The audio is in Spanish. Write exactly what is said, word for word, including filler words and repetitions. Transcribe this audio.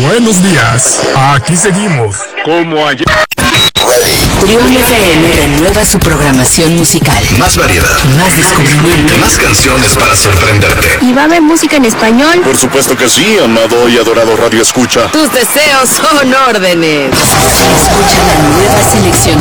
Buenos días, aquí seguimos, como ayer. Trión F M renueva su programación musical. Más variedad, más descubrimiento, más canciones para sorprenderte. ¿Y va a haber música en español? Por supuesto que sí, amado y adorado Radio Escucha. Tus deseos son órdenes. Escucha la nueva selección